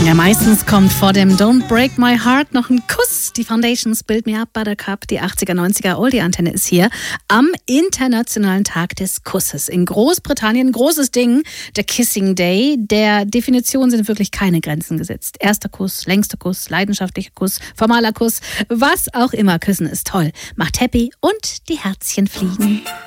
Ja, meistens kommt vor dem Don't Break My Heart noch ein Kuss. Die Foundations Build Me Up Buttercup, die 80er, 90er Oldie-Antenne ist hier am Internationalen Tag des Kusses. In Großbritannien, großes Ding, der Kissing Day. Der Definition sind wirklich keine Grenzen gesetzt. Erster Kuss, längster Kuss, leidenschaftlicher Kuss, formaler Kuss, was auch immer. Küssen ist toll, macht happy und die Herzchen fliegen.